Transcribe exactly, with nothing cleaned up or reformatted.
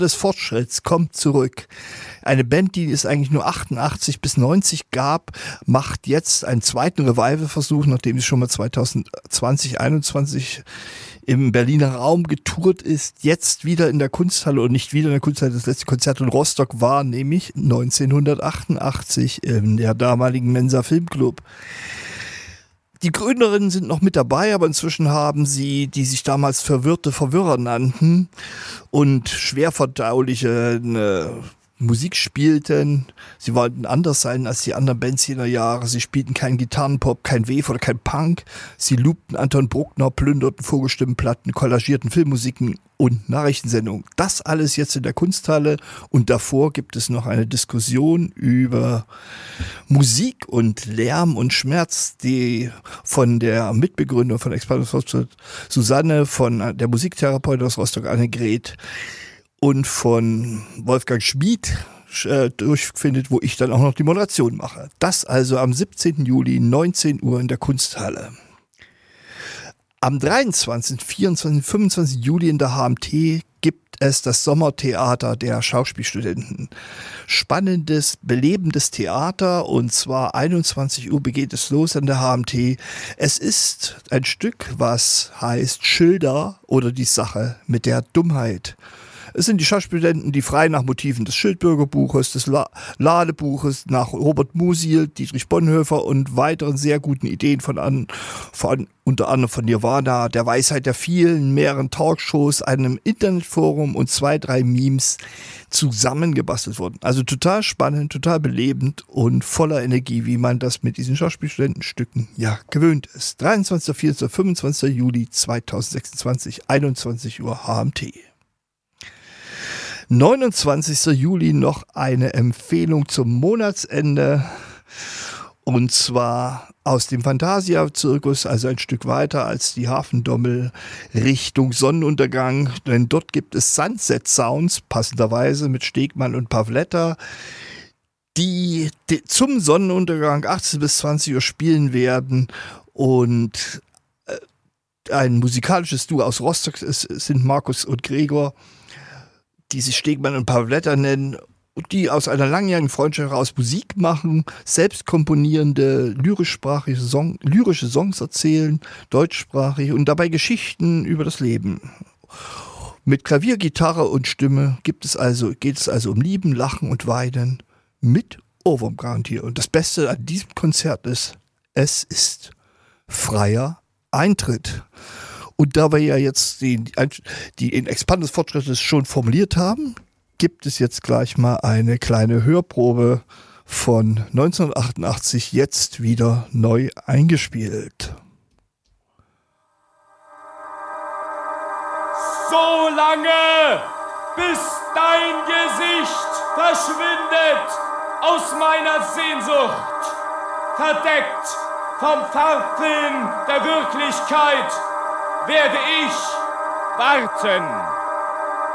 des Fortschritts kommt zurück. Eine Band, die es eigentlich nur achtundachtzig bis neunzig gab, macht jetzt einen zweiten Revival-Versuch, nachdem es schon mal zweitausendzwanzig, einundzwanzig im Berliner Raum getourt ist, jetzt wieder in der Kunsthalle und nicht wieder in der Kunsthalle. Das letzte Konzert in Rostock war nämlich neunzehnhundertachtundachtzig in der damaligen Mensa Filmclub. Die Gründerinnen sind noch mit dabei, aber inzwischen haben sie, die sich damals verwirrte Verwirrer nannten und schwerverdauliche äh, Musik spielten. Sie wollten anders sein als die anderen Bands jener Jahre. Sie spielten keinen Gitarrenpop, kein Wave oder kein Punk. Sie lobten Anton Bruckner, plünderten Vogelstimmenplatten, kollagierten Filmmusiken und Nachrichtensendungen. Das alles jetzt in der Kunsthalle, und davor gibt es noch eine Diskussion über Musik und Lärm und Schmerz, die von der Mitbegründerin von Expandus Fortschritt, Susanne, von der Musiktherapeutin aus Rostock, Annegret, und von Wolfgang Schmid äh, durchfindet, wo ich dann auch noch die Moderation mache. Das also am siebzehnten Juli, neunzehn Uhr in der Kunsthalle. Am dreiundzwanzigsten, vierundzwanzigsten, fünfundzwanzigsten Juli in der H M T gibt es das Sommertheater der Schauspielstudenten. Spannendes, belebendes Theater, und zwar einundzwanzig Uhr begeht es los an der H M T. Es ist ein Stück, was heißt Schilder oder die Sache mit der Dummheit. Es sind die Schauspielstudenten, die frei nach Motiven des Schildbürgerbuches, des La- Ladebuches, nach Robert Musil, Dietrich Bonhoeffer und weiteren sehr guten Ideen von, an, von unter anderem von Nirvana, der Weisheit der Vielen, mehreren Talkshows, einem Internetforum und zwei, drei Memes zusammengebastelt wurden. Also total spannend, total belebend und voller Energie, wie man das mit diesen Schauspielstudentenstücken ja gewöhnt ist. dreiundzwanzigsten, vierundzwanzigsten, fünfundzwanzigsten Juli zweitausendsechsundzwanzig, einundzwanzig Uhr H M T. neunundzwanzigsten Juli noch eine Empfehlung zum Monatsende, und zwar aus dem Fantasia-Zirkus, also ein Stück weiter als die Hafendommel Richtung Sonnenuntergang, denn dort gibt es Sunset Sounds, passenderweise mit Stegmann und Pavletta, die, die zum Sonnenuntergang achtzehn bis zwanzig Uhr spielen werden, und äh, ein musikalisches Duo aus Rostock ist, sind Markus und Gregor, die sich Stegmann und Pavletta nennen, die aus einer langjährigen Freundschaft heraus Musik machen, selbst komponierende lyrischsprachige Song, lyrische Songs erzählen, deutschsprachig, und dabei Geschichten über das Leben. Mit Klavier, Gitarre und Stimme gibt es also, geht es also um Lieben, Lachen und Weinen mit Ohrwurmgarantie. Und das Beste an diesem Konzert ist, es ist freier Eintritt. Und da wir ja jetzt die, die in Expandus Fortschritt schon formuliert haben, gibt es jetzt gleich mal eine kleine Hörprobe von neunzehnhundertachtundachtzig, jetzt wieder neu eingespielt. So lange, bis dein Gesicht verschwindet aus meiner Sehnsucht, verdeckt vom Farbfilm der Wirklichkeit, werde ich warten.